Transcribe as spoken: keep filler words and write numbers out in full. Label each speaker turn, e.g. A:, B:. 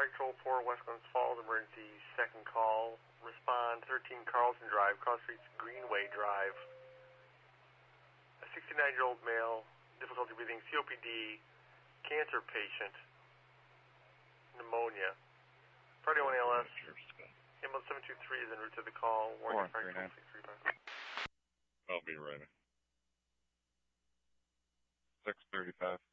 A: Control four, West Glens Falls, emergency second call. Respond, thirteen Carlson Drive, Cross Streets Greenway Drive. A sixty-nine-year-old male, difficulty breathing, C O P D, cancer patient, pneumonia. Friday one A L S. Ambulance seven two three is en route to the call. Warning fire control six three five.
B: I'll be ready. six thirty-five.